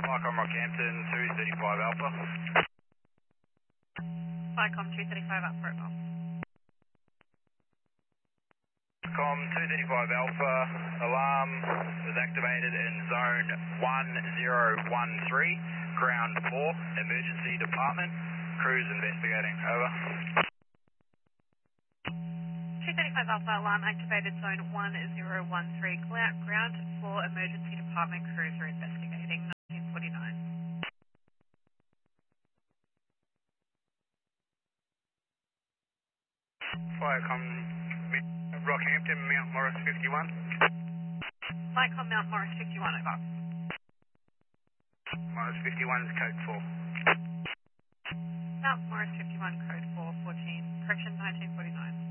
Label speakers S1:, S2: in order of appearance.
S1: Flycom Rockhampton 235 Alpha.
S2: Flycom 235 Alpha at all.
S1: Com 235 Alpha, alarm was activated in zone 1013, ground 4, emergency department, crews investigating, over.
S2: 235 Alpha, alarm activated zone 1013, ground 4, emergency department, crews are investigating, 1949.
S1: Flycom Rockhampton, Mount Morris 51.
S2: Flycom Mount Morris 51, over.
S1: Morris 51 is code 4.
S2: Mount Morris 51, code 414, correction 1949.